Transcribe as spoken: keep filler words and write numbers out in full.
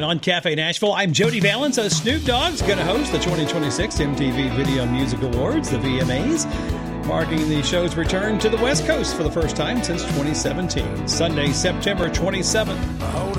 on Cafe Nashville. I'm Jody Valens. Uh, Snoop Dogg's going to host the twenty twenty-six M T V Video Music Awards, the V M As, marking the show's return to the West Coast for the first time since twenty seventeen. Sunday, September twenty-seventh.